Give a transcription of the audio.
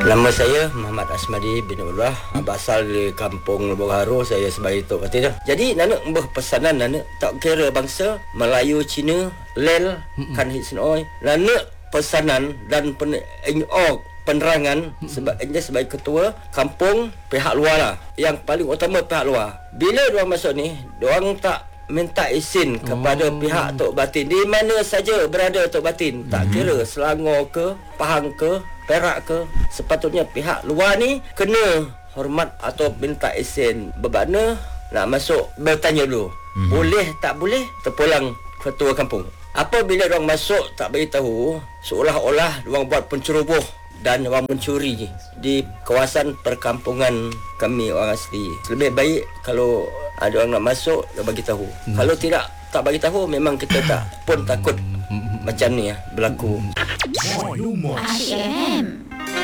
Nama saya Muhammad Asmadi bin Abdullah, berasal dari kampung Lubuk Haru. Saya sebagai Tok Katil. Jadi nana berpesanan nana tak kira bangsa Melayu, Cina, Lel, kan Hisnoi. Nana pesanan dan penerangan sebagai ketua kampung pihak luar lah. Yang paling utama pihak luar. Bila diorang masuk ni, diorang tak minta izin kepada pihak Tok Batin di mana saja berada Tok Batin, tak kira Selangor ke, Pahang ke, Perak ke. Sepatutnya pihak luar ni kena hormat atau minta izin. Bermakna nak masuk bertanya dulu, boleh tak boleh, terpulang ketua kampung. Apabila diorang masuk tak beritahu, seolah-olah diorang buat penceroboh dan orang mencuri di kawasan perkampungan kami orang asli. Lebih baik kalau ada orang nak masuk, dia bagi tahu. Kalau tidak, tak bagi tahu, memang kita tak pun takut macam ni berlaku. Asyik FM.